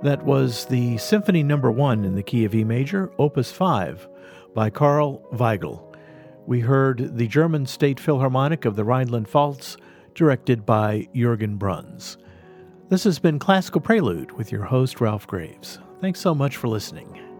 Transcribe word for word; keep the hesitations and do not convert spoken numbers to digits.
That was the Symphony Number One in the key of E major, Opus five, by Karl Weigel. We heard the German State Philharmonic of the Rhineland-Pfalz, directed by Jürgen Bruns. This has been Classical Prelude with your host, Ralph Graves. Thanks so much for listening.